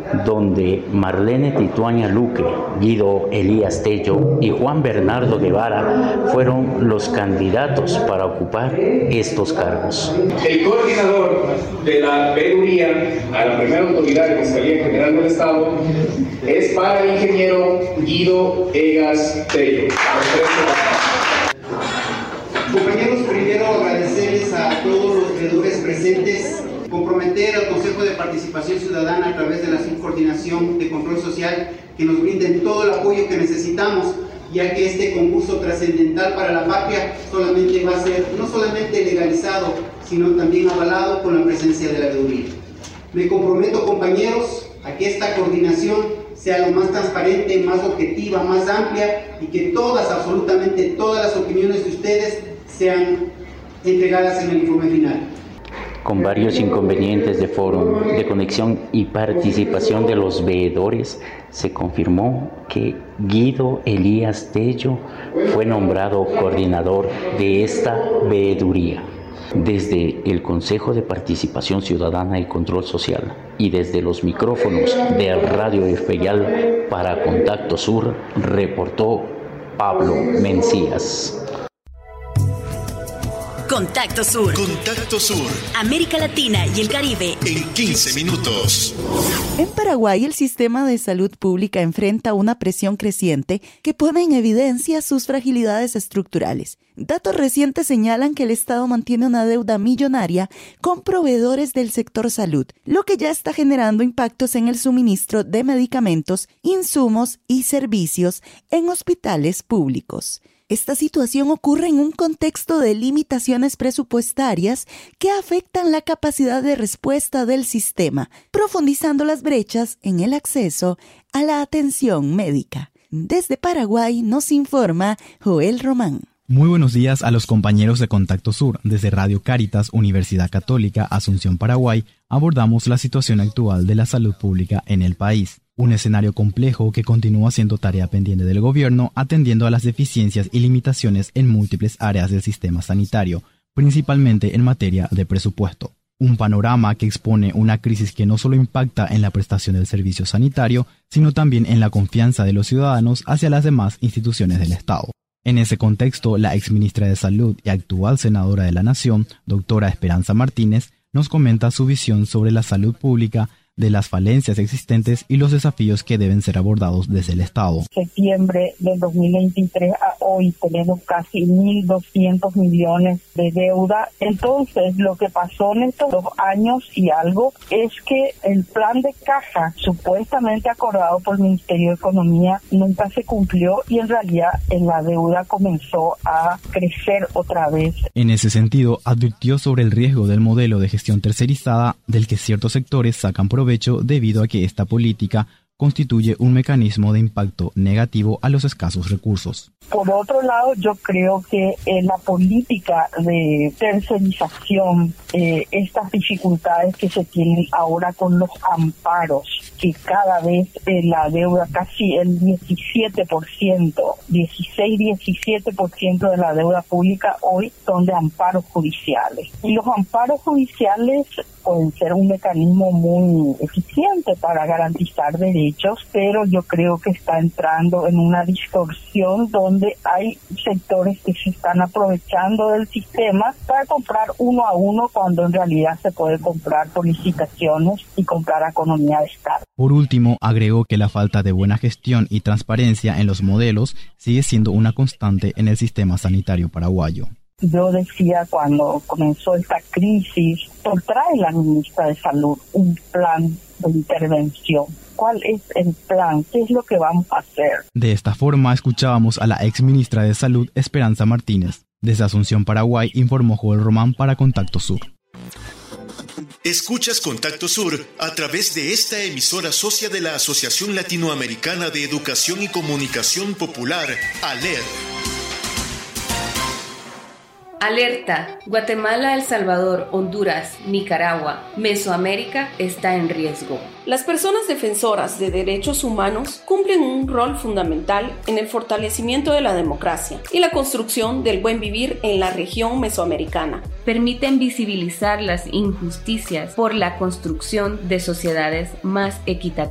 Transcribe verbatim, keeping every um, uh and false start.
donde Marlene Tituaña Luque, Guido Elías Tello y Juan Bernardo Guevara fueron los candidatos para ocupar estos cargos. El coordinador de la veeduría a la primera autoridad de Fiscalía General del Estado es para el ingeniero Guido Elías Tello. Compañeros, primero agradecerles a todos los veedores presentes, comprometer al Consejo de Participación Ciudadana a través de la Subcoordinación de Control Social que nos brinden todo el apoyo que necesitamos, ya que este concurso trascendental para la patria solamente va a ser no solamente legalizado, sino también avalado con la presencia de la veeduría. Me comprometo, compañeros, a que esta coordinación sea lo más transparente, más objetiva, más amplia y que todas, absolutamente todas las opiniones de ustedes sean entregadas en el informe final. Con varios inconvenientes de foro, de conexión y participación de los veedores, se confirmó que Guido Elías Tello fue nombrado coordinador de esta veeduría. Desde el Consejo de Participación Ciudadana y Control Social y desde los micrófonos de Radio Efeyal para Contacto Sur, reportó Pablo Mencías. Contacto Sur. Contacto Sur. América Latina y el Caribe. En quince minutos. En Paraguay, el sistema de salud pública enfrenta una presión creciente que pone en evidencia sus fragilidades estructurales. Datos recientes señalan que el Estado mantiene una deuda millonaria con proveedores del sector salud, lo que ya está generando impactos en el suministro de medicamentos, insumos y servicios en hospitales públicos. Esta situación ocurre en un contexto de limitaciones presupuestarias que afectan la capacidad de respuesta del sistema, profundizando las brechas en el acceso a la atención médica. Desde Paraguay nos informa Joel Román. Muy buenos días a los compañeros de Contacto Sur. Desde Radio Cáritas, Universidad Católica, Asunción, Paraguay, abordamos la situación actual de la salud pública en el país. Un escenario complejo que continúa siendo tarea pendiente del gobierno, atendiendo a las deficiencias y limitaciones en múltiples áreas del sistema sanitario, principalmente en materia de presupuesto. Un panorama que expone una crisis que no solo impacta en la prestación del servicio sanitario, sino también en la confianza de los ciudadanos hacia las demás instituciones del Estado. En ese contexto, la exministra de Salud y actual senadora de la Nación, doctora Esperanza Martínez, nos comenta su visión sobre la salud pública, de las falencias existentes y los desafíos que deben ser abordados desde el Estado. Septiembre del dos mil veintitrés a hoy tenemos casi mil doscientos millones de deuda. Entonces, lo que pasó en estos dos años y algo es que el plan de caja supuestamente acordado por el Ministerio de Economía nunca se cumplió y en realidad la deuda comenzó a crecer otra vez. En ese sentido, advirtió sobre el riesgo del modelo de gestión tercerizada del que ciertos sectores sacan provecho debido a que esta política constituye un mecanismo de impacto negativo a los escasos recursos. Por otro lado, yo creo que en la política de tercerización, eh, estas dificultades que se tienen ahora con los amparos, que cada vez eh, la deuda, casi el diecisiete por ciento, dieciséis, diecisiete por ciento de la deuda pública hoy son de amparos judiciales. Y los amparos judiciales pueden ser un mecanismo muy eficiente para garantizar derechos, pero yo creo que está entrando en una distorsión donde hay sectores que se están aprovechando del sistema para comprar uno a uno cuando en realidad se puede comprar por licitaciones y comprar a economía de escala. Por último, agregó que la falta de buena gestión y transparencia en los modelos sigue siendo una constante en el sistema sanitario paraguayo. Yo decía cuando comenzó esta crisis, trae la ministra de Salud un plan de intervención. ¿Cuál es el plan? ¿Qué es lo que vamos a hacer? De esta forma, escuchábamos a la ex ministra de Salud, Esperanza Martínez. Desde Asunción, Paraguay, informó Joel Román para Contacto Sur. Escuchas Contacto Sur a través de esta emisora socia de la Asociación Latinoamericana de Educación y Comunicación Popular, ALER. Alerta: Guatemala, El Salvador, Honduras, Nicaragua, Mesoamérica está en riesgo. Las personas defensoras de derechos humanos cumplen un rol fundamental en el fortalecimiento de la democracia y la construcción del buen vivir en la región mesoamericana. Permiten visibilizar las injusticias por la construcción de sociedades más equitativas.